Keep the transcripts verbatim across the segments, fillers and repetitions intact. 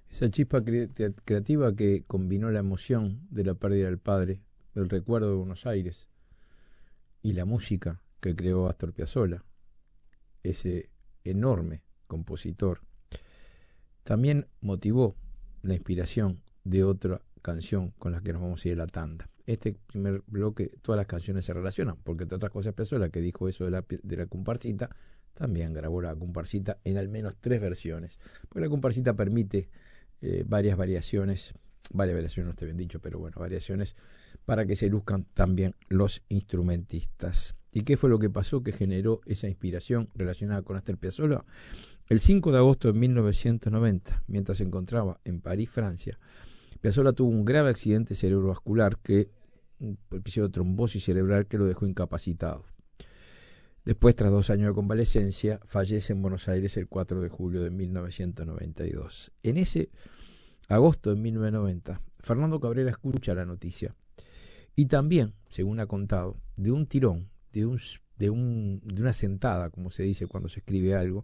Esa chispa cre- creativa que combinó la emoción de la pérdida del padre, el recuerdo de Buenos Aires y la música que creó Astor Piazzolla, ese enorme compositor, también motivó la inspiración de otra canción con la que nos vamos a ir a la tanda. Este primer bloque, todas las canciones se relacionan, porque entre otras cosas Piazzolla, que dijo eso de la, de la comparsita, también grabó la comparsita en al menos tres versiones, porque la comparsita permite eh, varias variaciones, varias variaciones no está bien dicho, pero bueno, variaciones para que se luzcan también los instrumentistas. ¿Y qué fue lo que pasó que generó esa inspiración relacionada con Astor Piazzolla? El cinco de agosto de mil novecientos noventa, mientras se encontraba en París, Francia, Piazzolla tuvo un grave accidente cerebrovascular, que un episodio de trombosis cerebral que lo dejó incapacitado. Después, tras dos años de convalecencia, fallece en Buenos Aires el cuatro de julio de mil novecientos noventa y dos. En ese agosto de mil novecientos noventa, Fernando Cabrera escucha la noticia y también, según ha contado, de un tirón, de, un, de, un, de una sentada, como se dice cuando se escribe algo,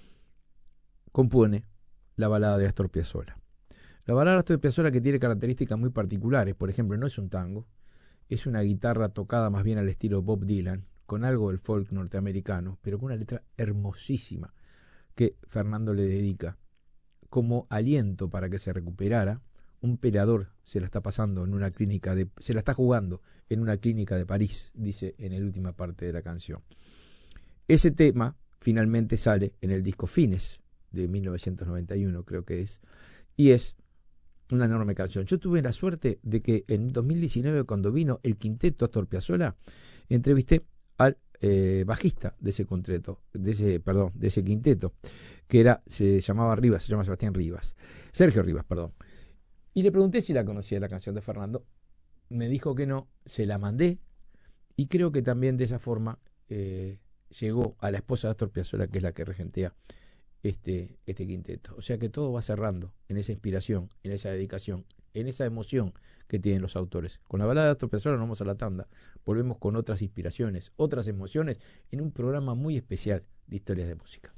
compone la balada de Astor Piazzolla. La balada de Astor Piazzolla, que tiene características muy particulares, por ejemplo, no es un tango, es una guitarra tocada más bien al estilo Bob Dylan, con algo del folk norteamericano, pero con una letra hermosísima que Fernando le dedica como aliento para que se recuperara. Un peleador se la está pasando en una clínica de, se la está jugando en una clínica de París, dice en la última parte de la canción. Ese tema finalmente sale en el disco Fines de mil novecientos noventa y uno, creo que es, y es una enorme canción. Yo tuve la suerte de que en dos mil diecinueve, cuando vino el quinteto Astor Piazzolla, entrevisté al eh, bajista de ese quinteto, de ese, perdón, de ese quinteto, que era, se llamaba Rivas, se llama Sebastián Rivas, Sergio Rivas, perdón. Y le pregunté si la conocía la canción de Fernando. Me dijo que no, se la mandé, y creo que también de esa forma eh, llegó a la esposa de Astor Piazzolla, que es la que regentea este, este quinteto. O sea que todo va cerrando en esa inspiración, en esa dedicación, en esa emoción que tienen los autores. Con la balada de Astor Piazzolla nos vamos a la tanda. Volvemos con otras inspiraciones, otras emociones, en un programa muy especial de historias de música.